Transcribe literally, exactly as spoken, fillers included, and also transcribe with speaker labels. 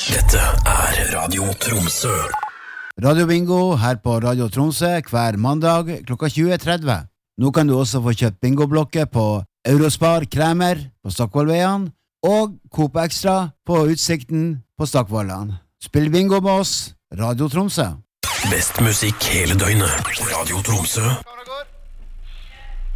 Speaker 1: Dette er Radio Tromsø.
Speaker 2: Radio Bingo her på Radio Tromsø hver mandag klokka tjue tretti. Nå kan du også få kjøpt bingoblokker på Eurospar Kremer på Stockvollveien og Coop Extra på Utsikten på Stockvollan. Spill bingo med oss, Radio Tromsø.
Speaker 1: Best musikk hele døgnet. Radio Tromsø.